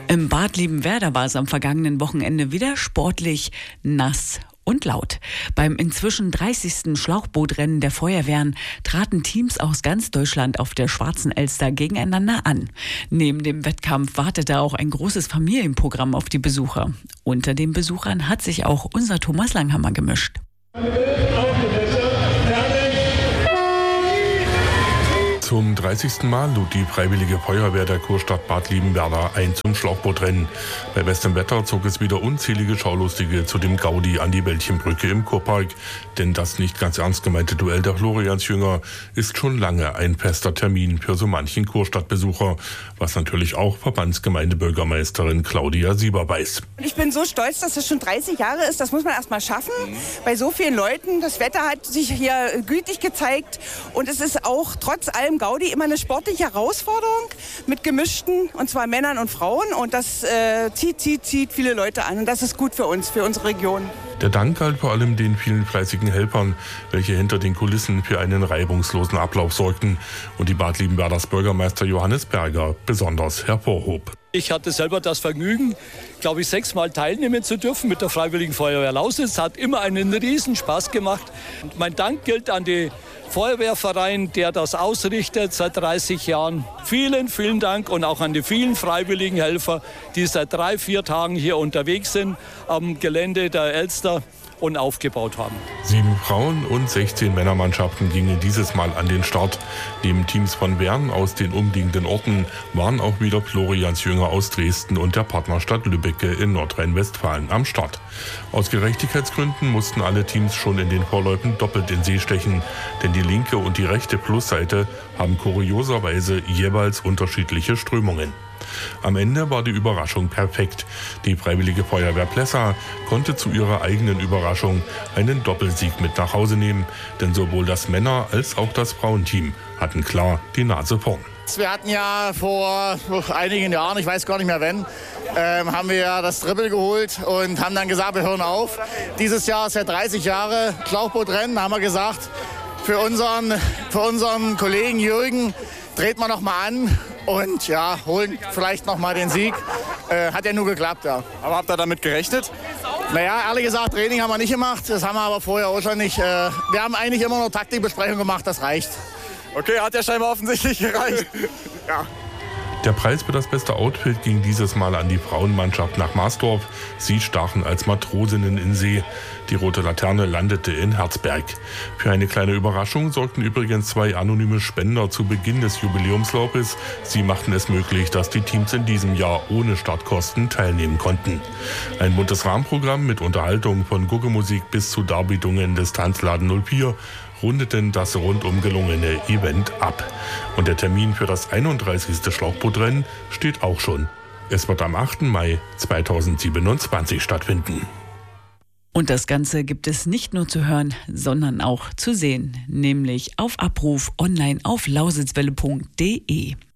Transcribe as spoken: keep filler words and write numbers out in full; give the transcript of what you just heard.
Im Bad Liebenwerda war es am vergangenen Wochenende wieder sportlich, nass und laut. Beim inzwischen dreißigsten Schlauchbootrennen der Feuerwehren traten Teams aus ganz Deutschland auf der Schwarzen Elster gegeneinander an. Neben dem Wettkampf wartete auch ein großes Familienprogramm auf die Besucher. Unter den Besuchern hat sich auch unser Thomas Langhammer gemischt. Zum dreißigsten Mal lud die Freiwillige Feuerwehr der Kurstadt Bad Liebenwerda ein zum Schlauchbootrennen. Bei bestem Wetter zog es wieder unzählige Schaulustige zu dem Gaudi an die Wäldchenbrücke im Kurpark. Denn das nicht ganz ernst gemeinte Duell der Floriansjünger ist schon lange ein fester Termin für so manchen Kurstadtbesucher, was natürlich auch Verbandsgemeindebürgermeisterin Claudia Sieber weiß. Ich bin so stolz, dass es schon dreißig Jahre ist. Das muss man erst mal schaffen. Mhm. Bei so vielen Leuten. Das Wetter hat sich hier gütig gezeigt. Und es ist auch trotz allem Gaudi immer eine sportliche Herausforderung mit gemischten, und zwar Männern und Frauen. Und das äh, zieht, zieht, zieht viele Leute an. Und das ist gut für uns, für unsere Region. Der Dank galt vor allem den vielen fleißigen Helfern, welche hinter den Kulissen für einen reibungslosen Ablauf sorgten und die Bad Liebenwerdas Bürgermeister Johannes Berger besonders hervorhob. Ich hatte selber das Vergnügen, glaube ich, sechsmal teilnehmen zu dürfen mit der Freiwilligen Feuerwehr Lausitz. Hat immer einen riesen Spaß gemacht. Und mein Dank gilt an den Feuerwehrverein, der das ausrichtet seit dreißig Jahren. Vielen, vielen Dank und auch an die vielen freiwilligen Helfer, die seit drei, vier Tagen hier unterwegs sind am Gelände der Elster und aufgebaut haben. Sieben Frauen- und sechzehn Männermannschaften gingen dieses Mal an den Start. Neben Teams von Wern aus den umliegenden Orten waren auch wieder Floriansjünger aus Dresden und der Partnerstadt Lübbecke in Nordrhein-Westfalen am Start. Aus Gerechtigkeitsgründen mussten alle Teams schon in den Vorläufen doppelt in See stechen, denn die linke und die rechte Plusseite haben kurioserweise jeweils unterschiedliche Strömungen. Am Ende war die Überraschung perfekt. Die Freiwillige Feuerwehr Plessa konnte zu ihrer eigenen Überraschung einen Doppelsieg mit nach Hause nehmen, denn sowohl das Männer- als auch das Frauenteam hatten klar die Nase vorn. Wir hatten ja vor einigen Jahren, ich weiß gar nicht mehr wann, ähm, haben wir ja das Triple geholt und haben dann gesagt, wir hören auf. Dieses Jahr ist ja dreißig Jahre Schlauchbootrennen, haben wir gesagt, für unseren, für unseren Kollegen Jürgen dreht man noch mal an und ja, holen vielleicht noch mal den Sieg. Äh, hat ja nur geklappt, ja. Aber habt ihr damit gerechnet? Naja, ehrlich gesagt, Training haben wir nicht gemacht. Das haben wir aber vorher auch schon nicht. Äh, wir haben eigentlich immer nur Taktikbesprechung gemacht, das reicht. Okay, hat ja scheinbar offensichtlich gereicht. Ja. Der Preis für das beste Outfit ging dieses Mal an die Frauenmannschaft nach Marsdorf. Sie stachen als Matrosinnen in See. Die Rote Laterne landete in Herzberg. Für eine kleine Überraschung sorgten übrigens zwei anonyme Spender zu Beginn des Jubiläumslaufes. Sie machten es möglich, dass die Teams in diesem Jahr ohne Startkosten teilnehmen konnten. Ein buntes Rahmenprogramm mit Unterhaltung von Guggemusik bis zu Darbietungen des Tanzladen null vier rundeten das rundum gelungene Event ab. Und der Termin für das einunddreißigste Schlauchbootrennen steht auch schon. Es wird am achten Mai zweitausendsiebenundzwanzig stattfinden. Und das Ganze gibt es nicht nur zu hören, sondern auch zu sehen, nämlich auf Abruf online auf lausitzwelle punkt de.